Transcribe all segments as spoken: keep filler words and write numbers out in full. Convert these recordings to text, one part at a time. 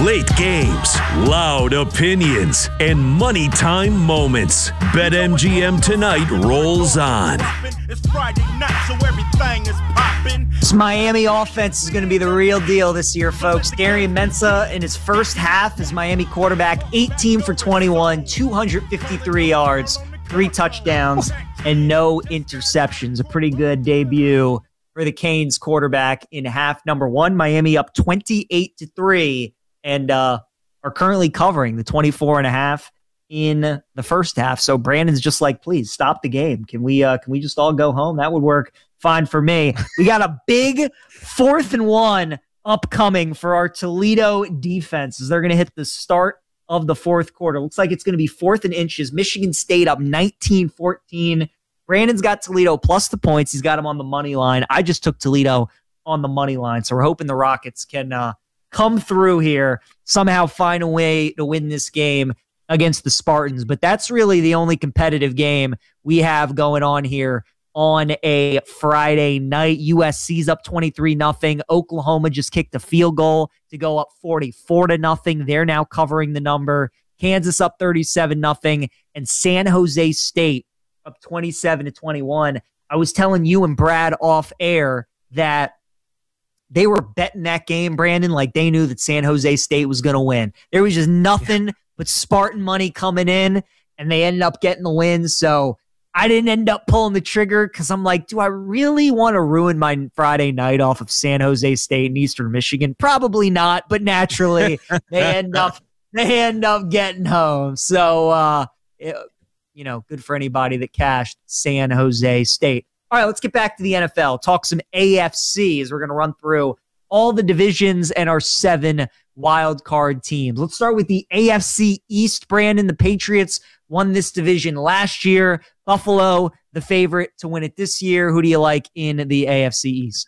Late games, loud opinions, and money time moments. BetMGM tonight rolls on. It's Friday night, so everything is popping. This Miami offense is going to be the real deal this year, folks. Darian Mensah in his first half as Miami quarterback, eighteen for twenty-one, two hundred fifty-three yards, three touchdowns, and no interceptions. A pretty good debut for the Canes quarterback in half number one. Miami up twenty-eight to three and uh, are currently covering the twenty-four and a half in the first half. So Brandon's just like, please stop the game. Can we uh, can we just all go home? That would work fine for me. We got a big fourth and one upcoming for our Toledo defense as they're going to hit the start of the fourth quarter. Looks like it's going to be fourth and inches. Michigan State up nineteen fourteen. Brandon's got Toledo plus the points. He's got them on the money line. I just took Toledo on the money line. So we're hoping the Rockets can uh, come through here, somehow find a way to win this game against the Spartans. But that's really the only competitive game we have going on here on a Friday night. U S C's up twenty-three nothing. Oklahoma just kicked a field goal to go up forty-four to nothing. They're now covering the number. Kansas up thirty-seven nothing. And San Jose State up twenty-seven to twenty-one. I was telling you and Brad off air that they were betting that game, Brandon, like they knew that San Jose State was going to win. There was just nothing but Spartan money coming in, and they ended up getting the win. So I didn't end up pulling the trigger because I'm like, do I really want to ruin my Friday night off of San Jose State and Eastern Michigan? Probably not, but naturally they end up they end up getting home. So uh, it, you know, good for anybody that cashed San Jose State. All right, let's get back to the N F L. Talk some A F C as we're going to run through all the divisions and our seven wild card teams. Let's start with the A F C East, Brandon. The Patriots won this division last year. Buffalo, the favorite to win it this year. Who do you like in the A F C East?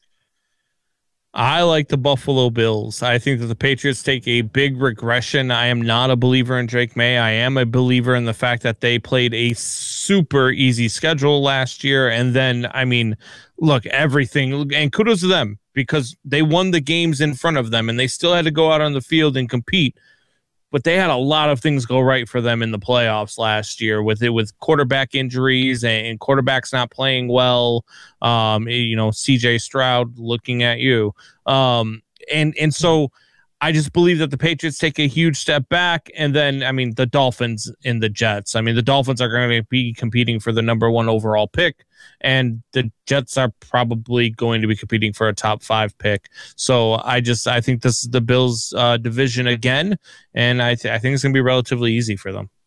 I like the Buffalo Bills. I think that the Patriots take a big regression. I am not a believer in Drake May. I am a believer in the fact that they played a super easy schedule last year. And then, I mean, look, everything, and kudos to them because they won the games in front of them and they still had to go out on the field and compete. But they had a lot of things go right for them in the playoffs last year with it, with quarterback injuries and quarterbacks not playing well. Um, you know, C J Stroud looking at you. Um, and, and so I just believe that the Patriots take a huge step back. And then, I mean, the Dolphins and the Jets. I mean, the Dolphins are going to be competing for the number one overall pick, and the Jets are probably going to be competing for a top five pick. So I just, I think this is the Bills uh, division again. And I, th- I think it's going to be relatively easy for them.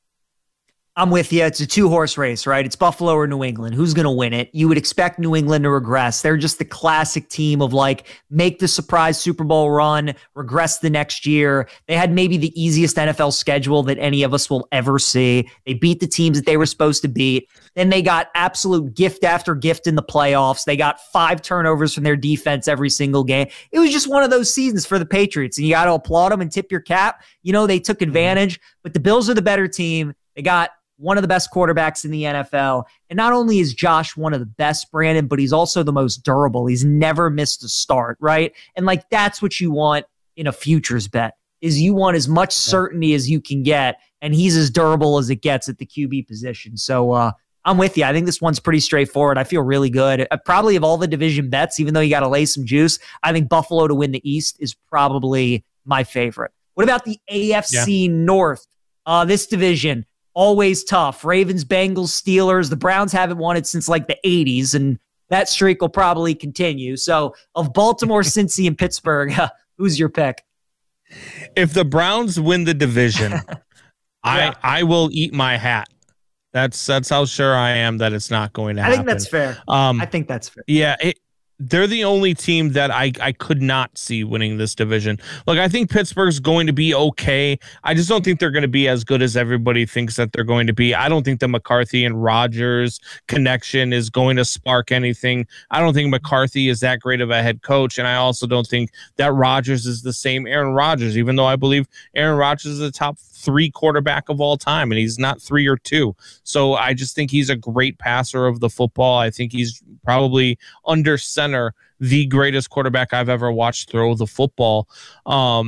I'm with you. It's a two-horse race, right? It's Buffalo or New England. Who's going to win it? You would expect New England to regress. They're just the classic team of like make the surprise Super Bowl run, regress the next year. They had maybe the easiest N F L schedule that any of us will ever see. They beat the teams that they were supposed to beat. Then they got absolute gift after gift in the playoffs. They got five turnovers from their defense every single game. It was just one of those seasons for the Patriots, and you got to applaud them and tip your cap. You know, they took advantage, but the Bills are the better team. They got one of the best quarterbacks in the N F L. And not only is Josh one of the best, Brandon, but he's also the most durable. He's never missed a start, right? And like that's what you want in a futures bet, is you want as much certainty as you can get, and he's as durable as it gets at the Q B position. So uh, I'm with you. I think this one's pretty straightforward. I feel really good. Uh, probably of all the division bets, even though you got to lay some juice, I think Buffalo to win the East is probably my favorite. What about the A F C yeah. North? Uh, this division, always tough. Ravens, Bengals, Steelers. The Browns haven't won it since like the eighties, and that streak will probably continue. So of Baltimore, Cincy, and Pittsburgh, who's your pick? If the Browns win the division, yeah. I I will eat my hat. That's that's how sure I am that it's not going to happen. I think that's fair. Um, I think that's fair. Yeah, it, they're the only team that I, I could not see winning this division. Look, I think Pittsburgh's going to be okay. I just don't think they're going to be as good as everybody thinks that they're going to be. I don't think the McCarthy and Rodgers connection is going to spark anything. I don't think McCarthy is that great of a head coach, and I also don't think that Rodgers is the same Aaron Rodgers, even though I believe Aaron Rodgers is the top three quarterback of all time, and he's not three or two. So I just think he's a great passer of the football. I think he's probably under center the greatest quarterback I've ever watched throw the football. Um,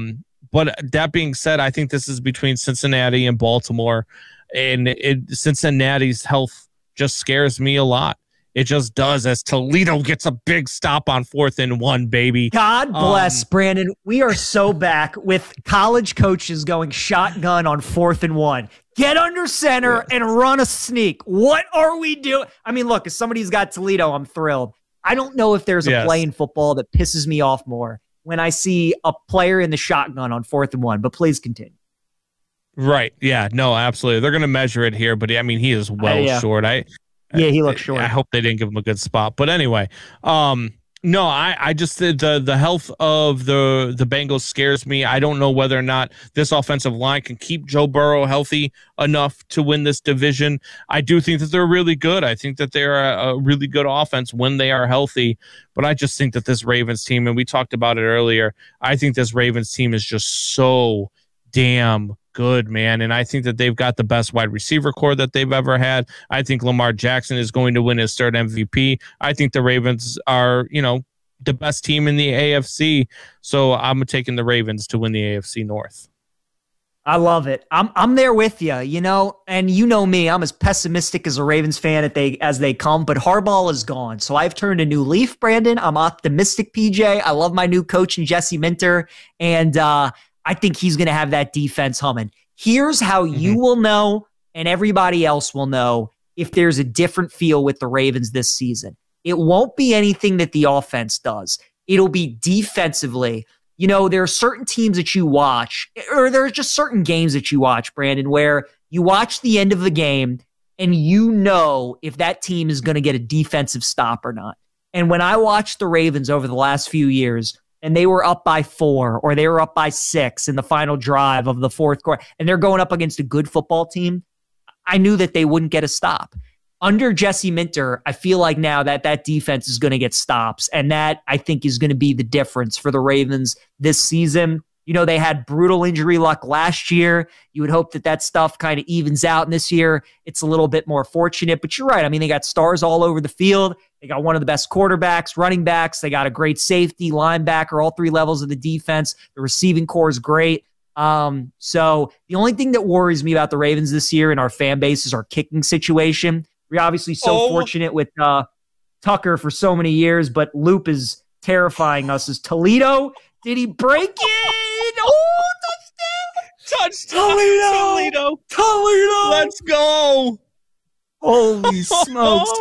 but that being said, I think this is between Cincinnati and Baltimore, and it, Cincinnati's health just scares me a lot. It just does, as Toledo gets a big stop on fourth and one, baby. God bless, um, Brandon. We are so back with college coaches going shotgun on fourth and one. Get under center yes. and run a sneak. What are we doing? I mean, look, if somebody's got Toledo, I'm thrilled. I don't know if there's a yes. play in football that pisses me off more when I see a player in the shotgun on fourth and one, but please continue. Right. Yeah, no, absolutely. They're going to measure it here, but I mean, he is well uh, yeah. short. I, Yeah, he looks short. I hope they didn't give him a good spot. But anyway, um, no, I, I just the the health of the the Bengals scares me. I don't know whether or not this offensive line can keep Joe Burrow healthy enough to win this division. I do think that they're really good. I think that they're a, a really good offense when they are healthy. But I just think that this Ravens team, and we talked about it earlier, I think this Ravens team is just so damn good, man. And I think that they've got the best wide receiver core that they've ever had. I think Lamar Jackson is going to win his third M V P. I think the Ravens are, you know, the best team in the A F C. So I'm taking the Ravens to win the A F C North. I love it. I'm I'm there with you, you know, and you know me, I'm as pessimistic as a Ravens fan as they, as they come, but Harbaugh is gone. So I've turned a new leaf, Brandon. I'm optimistic, P J. I love my new coach in Jesse Minter. And, uh, I think he's going to have that defense humming. Here's how mm-hmm. you will know, and everybody else will know, if there's a different feel with the Ravens this season. It won't be anything that the offense does. It'll be defensively. You know, there are certain teams that you watch, or there are just certain games that you watch, Brandon, where you watch the end of the game and you know if that team is going to get a defensive stop or not. And when I watched the Ravens over the last few years, and they were up by four or they were up by six in the final drive of the fourth quarter, and they're going up against a good football team, I knew that they wouldn't get a stop. Under Jesse Minter, I feel like now that that defense is going to get stops, and that, I think, is going to be the difference for the Ravens this season. You know, they had brutal injury luck last year. You would hope that that stuff kind of evens out, and this year it's a little bit more fortunate. But you're right. I mean, they got stars all over the field. They got one of the best quarterbacks, running backs. They got a great safety, linebacker, all three levels of the defense. The receiving core is great. Um, so the only thing that worries me about the Ravens this year and our fan base is our kicking situation. We're obviously so oh. fortunate with uh, Tucker for so many years, but Loop is terrifying us. Is Toledo? Did he break it? Oh, touchdown! Touchdown! Toledo! Toledo! Toledo! Let's go! Holy smokes!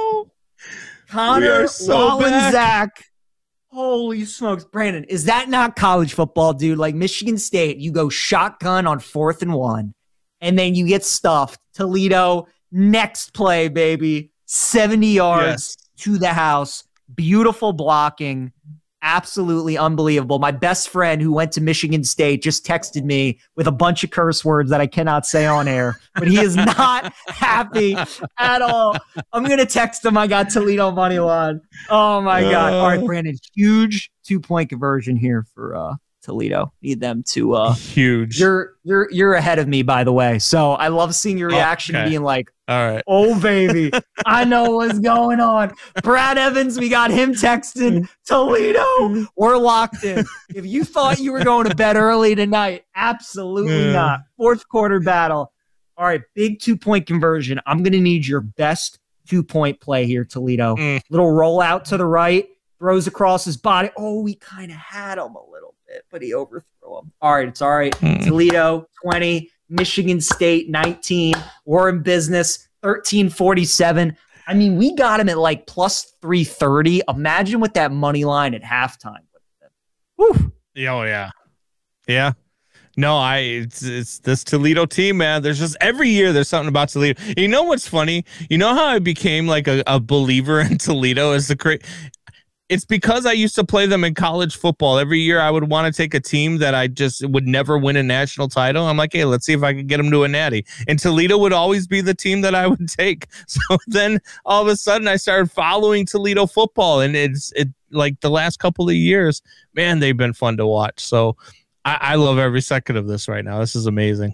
Connor so Walenzak. Holy smokes. Brandon, is that not college football, dude? Like Michigan State, you go shotgun on fourth and one, and then you get stuffed. Toledo, next play, baby. seventy yards yes. to the house. Beautiful blocking. Absolutely unbelievable. My best friend who went to Michigan State just texted me with a bunch of curse words that I cannot say on air, but he is not happy at all. I'm going to text him. I got Toledo money line. Oh my uh, God. All right, Brandon, huge two point conversion here for uh, Toledo. Need them to uh huge. You're you're you're ahead of me, by the way. So I love seeing your reaction okay. being like, all right. Oh baby, I know what's going on. Brad Evans, we got him texting Toledo. We're locked in. If you thought you were going to bed early tonight, absolutely yeah. not. Fourth quarter battle. All right, big two point conversion. I'm gonna need your best two point play here, Toledo. Mm. Little rollout to the right, throws across his body. Oh, we kind of had him a little bit, but he overthrew him. All right, it's all right. Mm. Toledo, twenty, Michigan State, nineteen. We're in business, thirteen forty-seven. I mean, we got him at like plus three thirty. Imagine with that money line at halftime. Whew. Oh, yeah. Yeah. No, I it's, it's this Toledo team, man. There's just every year there's something about Toledo. You know what's funny? You know how I became like a, a believer in Toledo as the great. It's because I used to play them in college football. Every year I would want to take a team that I just would never win a national title. I'm like, hey, let's see if I can get them to a natty. And Toledo would always be the team that I would take. So then all of a sudden I started following Toledo football. And it's it like the last couple of years, man, they've been fun to watch. So I, I love every second of this right now. This is amazing.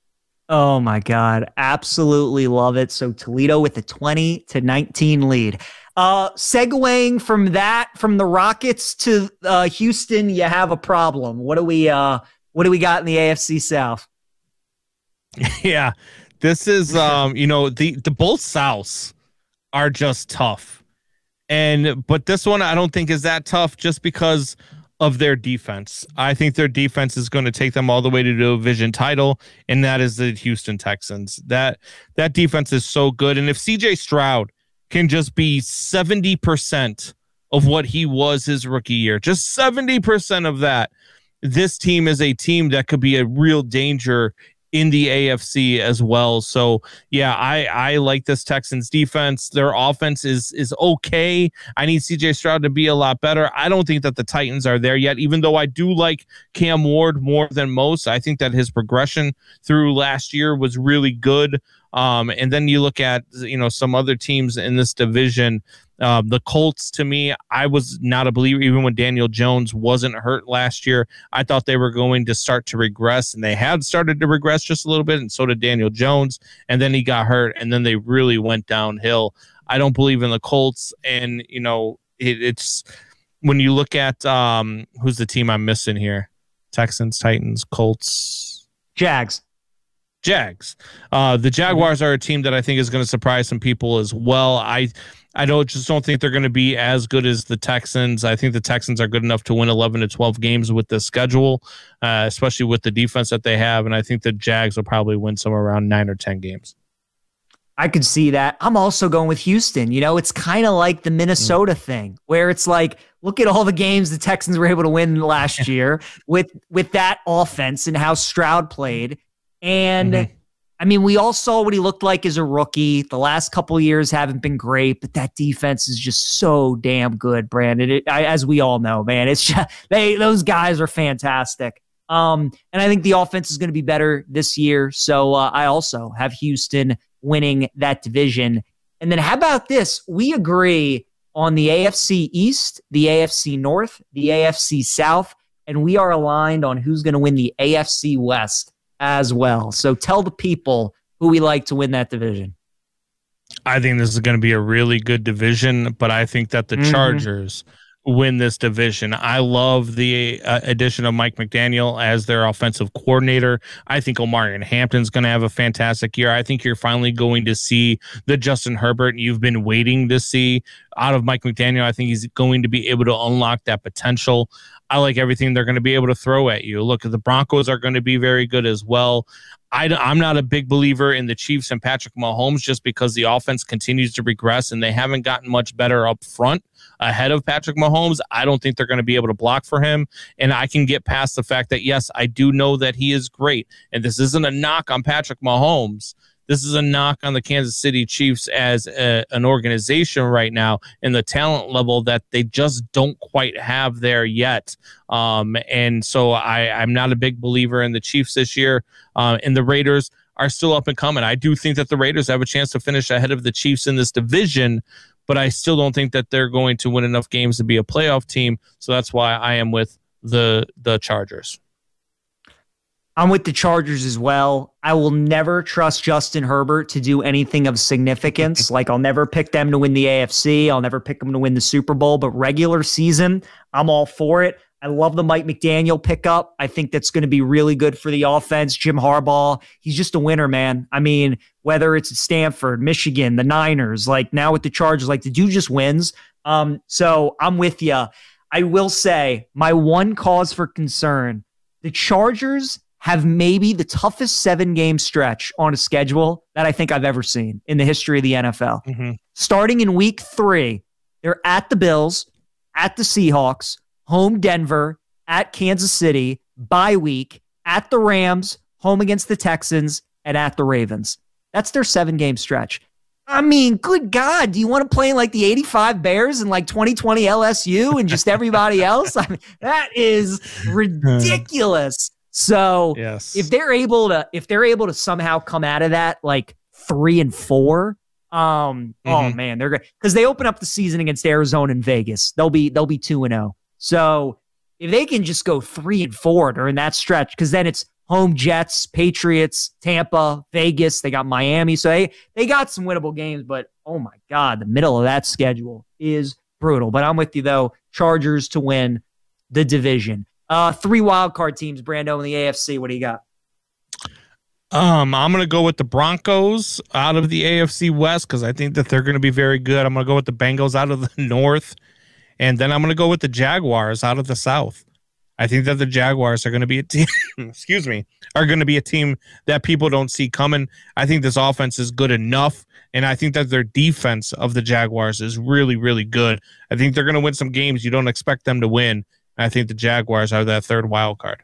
Oh my God. Absolutely love it. So Toledo with a twenty to nineteen lead. Uh, segueing from that, from the Rockets to uh, Houston, you have a problem. What do we, uh, What do we got in the A F C South? Yeah, this is, um, you know, the, the both Souths are just tough. And, but this one I don't think is that tough just because of their defense. I think their defense is going to take them all the way to the division title, and that is the Houston Texans. That, that defense is so good. And if C J Stroud can just be seventy percent of what he was his rookie year, just seventy percent of that, this team is a team that could be a real danger in the A F C as well. So yeah, I, I like this Texans defense. Their offense is, is okay. I need C J Stroud to be a lot better. I don't think that the Titans are there yet, even though I do like Cam Ward more than most. I think that his progression through last year was really good. Um, and then you look at, you know, some other teams in this division. Um, the Colts, to me, I was not a believer even when Daniel Jones wasn't hurt last year. I thought they were going to start to regress, and they had started to regress just a little bit, and so did Daniel Jones, and then he got hurt, and then they really went downhill. I don't believe in the Colts, and, you know, it, it's when you look at um, who's the team I'm missing here? Texans, Titans, Colts. Jags. Jags. Uh, the Jaguars are a team that I think is going to surprise some people as well. I I don't just don't think they're going to be as good as the Texans. I think the Texans are good enough to win eleven to twelve games with the schedule, uh, especially with the defense that they have. And I think the Jags will probably win somewhere around nine or ten games. I could see that. I'm also going with Houston. You know, it's kind of like the Minnesota mm. thing where it's like, look at all the games the Texans were able to win last year with, with that offense and how Stroud played. And mm-hmm. I mean, we all saw what he looked like as a rookie. The last couple of years haven't been great, but that defense is just so damn good, Brandon. It, I, as we all know, man, it's just, they those guys are fantastic. Um, and I think the offense is going to be better this year. So uh, I also have Houston winning that division. And then how about this? We agree on the A F C East, the A F C North, the A F C South, and we are aligned on who's going to win the A F C West as well. So tell the people who we like to win that division. I think this is going to be a really good division, but I think that the mm-hmm. Chargers win this division. I love the uh, addition of Mike McDaniel as their offensive coordinator. I think Omarion Hampton's going to have a fantastic year. I think you're finally going to see the Justin Herbert you've been waiting to see out of Mike McDaniel. I think he's going to be able to unlock that potential. I like everything they're going to be able to throw at you. Look, the Broncos are going to be very good as well. I, I'm not a big believer in the Chiefs and Patrick Mahomes just because the offense continues to regress and they haven't gotten much better up front ahead of Patrick Mahomes. I don't think they're going to be able to block for him. And I can get past the fact that, yes, I do know that he is great. And this isn't a knock on Patrick Mahomes. This is a knock on the Kansas City Chiefs as a, an organization right now and the talent level that they just don't quite have there yet. Um, and so I, I'm not a big believer in the Chiefs this year. Uh, and the Raiders are still up and coming. I do think that the Raiders have a chance to finish ahead of the Chiefs in this division, but I still don't think that they're going to win enough games to be a playoff team. So that's why I am with the the Chargers. I'm with the Chargers as well. I will never trust Justin Herbert to do anything of significance. Like, I'll never pick them to win the A F C. I'll never pick them to win the Super Bowl. But regular season, I'm all for it. I love the Mike McDaniel pickup. I think that's going to be really good for the offense. Jim Harbaugh, he's just a winner, man. I mean, whether it's at Stanford, Michigan, the Niners, like now with the Chargers, like the dude just wins. Um, so I'm with you. I will say my one cause for concern, the Chargers have maybe the toughest seven-game stretch on a schedule that I think I've ever seen in the history of the N F L. Mm-hmm. Starting in week three, they're at the Bills, at the Seahawks, home Denver, at Kansas City, bye week, at the Rams, home against the Texans, and at the Ravens. That's their seven-game stretch. I mean, good God, do you want to play like the eighty-five Bears and like twenty twenty L S U and just everybody else? I mean, that is ridiculous. So yes. if they're able to, if they're able to somehow come out of that like three and four, um, mm-hmm. oh man, they're good because they open up the season against Arizona and Vegas. They'll be they'll be two and zero. So if they can just go three and four during that stretch, because then it's home Jets, Patriots, Tampa, Vegas. They got Miami, so they they got some winnable games. But oh my God, the middle of that schedule is brutal. But I'm with you though, Chargers to win the division. Uh, three wild card teams, Brando, in the A F C. What do you got? Um, I'm going to go with the Broncos out of the A F C West because I think that they're going to be very good. I'm going to go with the Bengals out of the North, and then I'm going to go with the Jaguars out of the South. I think that the Jaguars are going to be a team, excuse me, are going to be a team that people don't see coming. I think this offense is good enough, and I think that their defense of the Jaguars is really, really good. I think they're going to win some games you don't expect them to win. I think the Jaguars are that third wild card.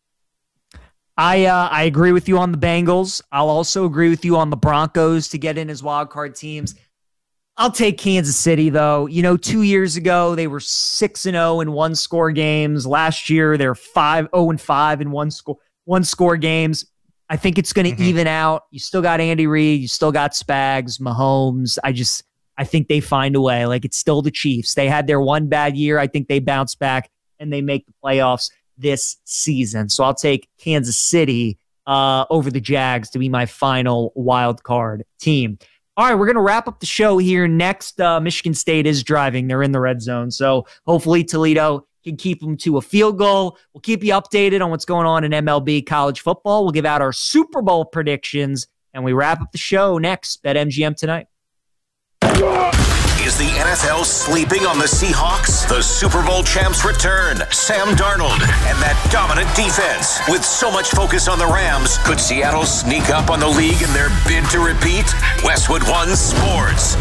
I uh, I agree with you on the Bengals. I'll also agree with you on the Broncos to get in as wild card teams. I'll take Kansas City, though. You know, two years ago, they were six and oh in one-score games. Last year, they're five oh and five in one-score one-score games. I think it's going to mm-hmm. even out. You still got Andy Reid. You still got Spags, Mahomes. I just, I think they find a way. Like, it's still the Chiefs. They had their one bad year. I think they bounce back, and they make the playoffs this season. So I'll take Kansas City uh, over the Jags to be my final wild card team. All right, we're going to wrap up the show here. Next, uh, Michigan State is driving. They're in the red zone. So hopefully Toledo can keep them to a field goal. We'll keep you updated on what's going on in M L B college football. We'll give out our Super Bowl predictions, and we wrap up the show next. BetMGM tonight. Is the N F L sleeping on the Seahawks? The Super Bowl champs return. Sam Darnold and that dominant defense. With so much focus on the Rams, could Seattle sneak up on the league in their bid to repeat? Westwood One Sports.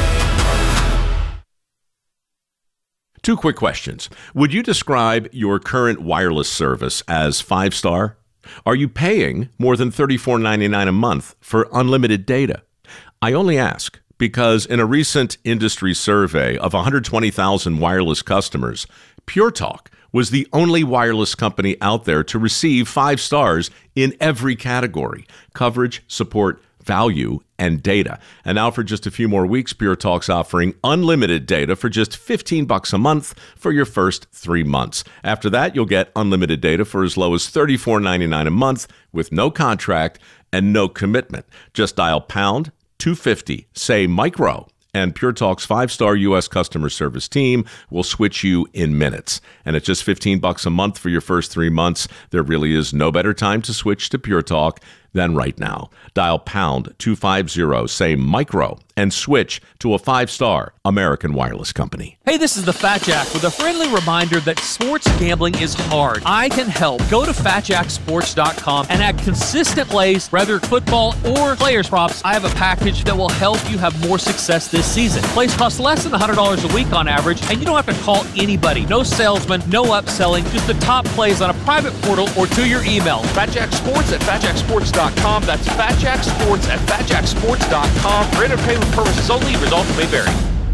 Two quick questions. Would you describe your current wireless service as five-star? Are you paying more than thirty-four ninety-nine a month for unlimited data? I only ask because in a recent industry survey of one hundred twenty thousand wireless customers, Pure Talk was the only wireless company out there to receive five stars in every category: coverage, support, value, and data. And now for just a few more weeks, Pure Talk's offering unlimited data for just fifteen bucks a month for your first three months. After that, you'll get unlimited data for as low as thirty-four ninety-nine a month with no contract and no commitment. Just dial pound two fifty, say micro, and Pure Talk's five-star U S customer service team will switch you in minutes. And at just fifteen bucks a month for your first three months, there really is no better time to switch to Pure Talk than right now. Dial pound two fifty, say micro, and switch to a five-star American wireless company. Hey, this is the Fat Jack with a friendly reminder that sports gambling is hard. I can help. Go to fat jack sports dot com and add consistent plays, whether football or players props. I have a package that will help you have more success this season. Plays cost less than one hundred dollars a week on average, and you don't have to call anybody. No salesman, no upselling, just the top plays on a private portal or to your email. Fat Jack Sports at fat jack sports dot com. That's Fat Jack Sports at fat jack sports dot com. For entertainment purposes only, results may vary.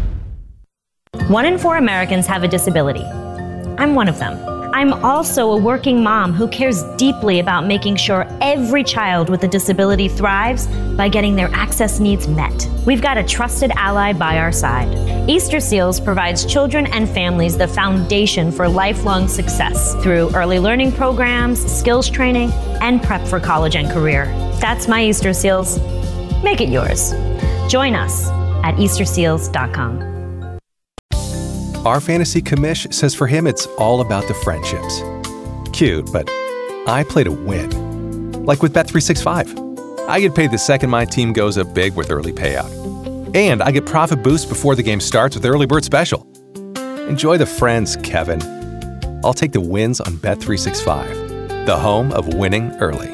One in four Americans have a disability. I'm one of them. I'm also a working mom who cares deeply about making sure every child with a disability thrives by getting their access needs met. We've got a trusted ally by our side. Easter Seals provides children and families the foundation for lifelong success through early learning programs, skills training, and prep for college and career. That's my Easter Seals. Make it yours. Join us at easter seals dot com. Our fantasy commish says for him it's all about the friendships. Cute, but I play to win. Like with Bet three sixty-five. I get paid the second my team goes up big with early payout. And I get profit boost before the game starts with Early Bird Special. Enjoy the friends, Kevin. I'll take the wins on Bet three sixty-five, the home of winning early.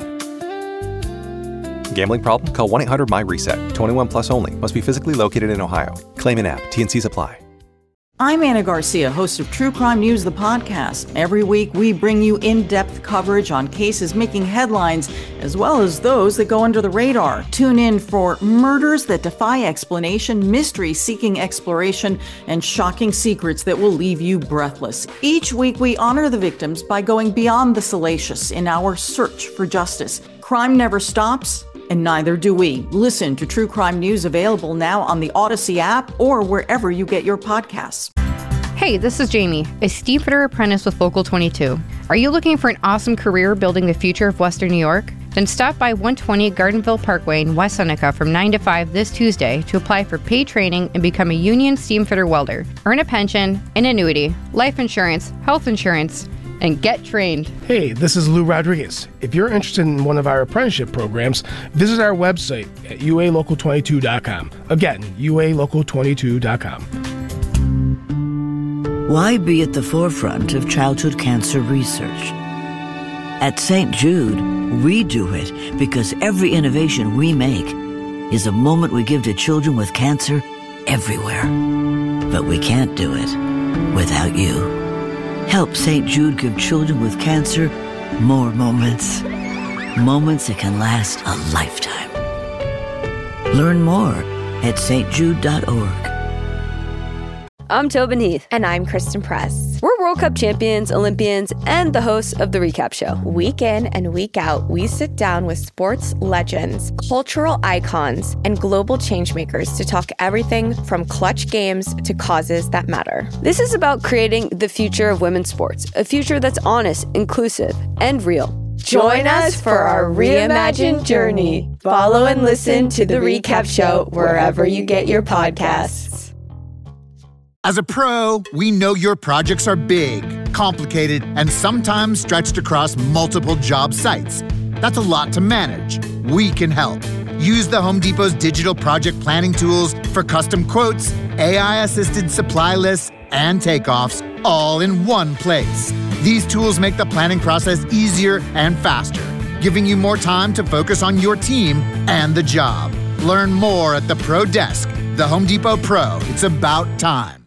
Gambling problem? Call one eight hundred M Y reset. twenty-one plus only. Must be physically located in Ohio. Claim an app. T N Cs apply. I'm Anna Garcia, host of True Crime News, the podcast. Every week, we bring you in-depth coverage on cases making headlines, as well as those that go under the radar. Tune in for murders that defy explanation, mysteries seeking exploration, and shocking secrets that will leave you breathless. Each week, we honor the victims by going beyond the salacious in our search for justice. Crime never stops, and neither do we. Listen to True Crime News, available now on the Odyssey app or wherever you get your podcasts. Hey, this is Jamie, a steamfitter apprentice with Local twenty-two. Are you looking for an awesome career building the future of Western New York? Then stop by one twenty Gardenville Parkway in West Seneca from nine to five this Tuesday to apply for paid training and become a union steamfitter welder. Earn a pension, an annuity, life insurance, health insurance, and get trained. Hey, this is Lou Rodriguez. If you're interested in one of our apprenticeship programs, visit our website at U A local twenty-two dot com. Again, U A local twenty-two dot com. Why be at the forefront of childhood cancer research? At Saint Jude, we do it because every innovation we make is a moment we give to children with cancer everywhere. But we can't do it without you. Help Saint Jude give children with cancer more moments. Moments that can last a lifetime. Learn more at s t jude dot org. I'm Tobin Heath. And I'm Kristen Press. We're World Cup champions, Olympians, and the hosts of The Recap Show. Week in and week out, we sit down with sports legends, cultural icons, and global changemakers to talk everything from clutch games to causes that matter. This is about creating the future of women's sports, a future that's honest, inclusive, and real. Join us for our reimagined journey. Follow and listen to The Recap Show wherever you get your podcasts. As a pro, we know your projects are big, complicated, and sometimes stretched across multiple job sites. That's a lot to manage. We can help. Use the Home Depot's digital project planning tools for custom quotes, A I-assisted supply lists, and takeoffs, all in one place. These tools make the planning process easier and faster, giving you more time to focus on your team and the job. Learn more at the Pro Desk. The Home Depot Pro. It's about time.